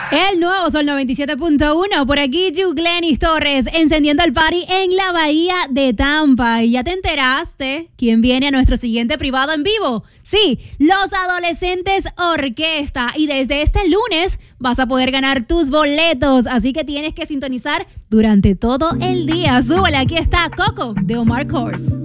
El nuevo Sol 97.1, por aquí Juglenis Torres, encendiendo el party en la Bahía de Tampa. Y ya te enteraste quién viene a nuestro siguiente privado en vivo. Sí, los Adolescentes Orquesta. Y desde este lunes vas a poder ganar tus boletos, así que tienes que sintonizar durante todo el día. Súbele, aquí está Coco de Omar Kors.